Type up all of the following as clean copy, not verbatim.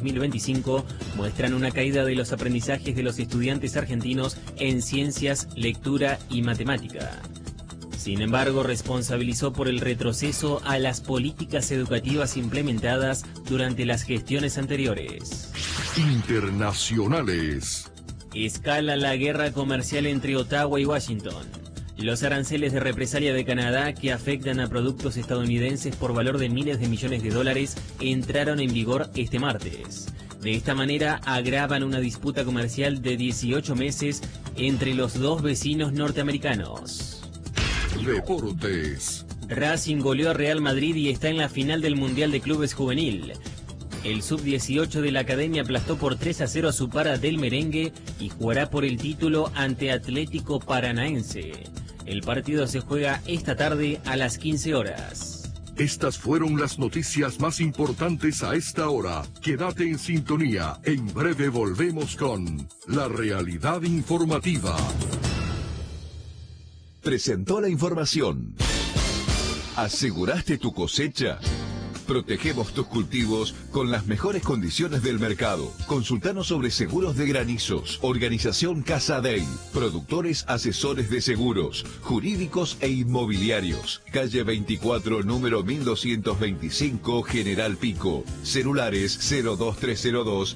2025 muestran una caída de los aprendizajes de los estudiantes argentinos en ciencias, lectura y matemática. Sin embargo, responsabilizó por el retroceso a las políticas educativas implementadas durante las gestiones anteriores. Internacionales. Escala la guerra comercial entre Ottawa y Washington. Los aranceles de represalia de Canadá que afectan a productos estadounidenses por valor de miles de millones de dólares entraron en vigor este martes. De esta manera agravan una disputa comercial de 18 meses entre los dos vecinos norteamericanos. Deportes. Racing goleó a Real Madrid y está en la final del Mundial de Clubes Juvenil. El sub-18 de la academia aplastó por 3-0 a su para del merengue y jugará por el título ante Atlético Paranaense. El partido se juega esta tarde a las 15 horas. Estas fueron las noticias más importantes a esta hora. Quédate en sintonía. En breve volvemos con La Realidad Informativa. Presentó la información. ¿Aseguraste tu cosecha? Protegemos tus cultivos con las mejores condiciones del mercado. Consultanos sobre seguros de granizos. Organización Casa Day. Productores asesores de seguros, jurídicos e inmobiliarios. Calle 24, número 1225, General Pico. Celulares 02302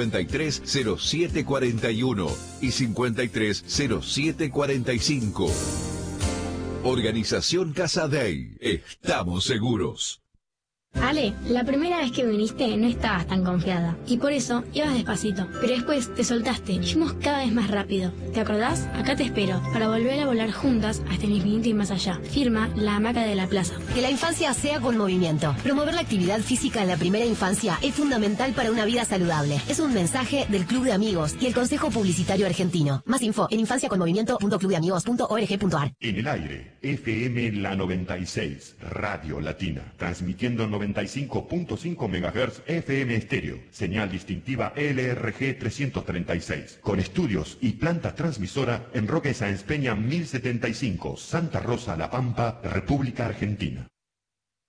530741 y 530745. Organización Casa Day. Estamos seguros. Ale, la primera vez que viniste no estabas tan confiada y por eso ibas despacito, pero después te soltaste y fuimos cada vez más rápido. ¿Te acordás? Acá te espero para volver a volar juntas hasta el infinito y más allá. Firma La Hamaca de la Plaza. Que la infancia sea con movimiento. Promover la actividad física en la primera infancia es fundamental para una vida saludable. Es un mensaje del Club de Amigos y el Consejo Publicitario Argentino. Más info en infanciaconmovimiento.clubdeamigos.org.ar. En el aire, FM La 96, Radio Latina, transmitiendo 95.5 MHz FM estéreo, señal distintiva LRG 336, con estudios y planta transmisora en Roque Sáenz Peña 1075, Santa Rosa, La Pampa, República Argentina.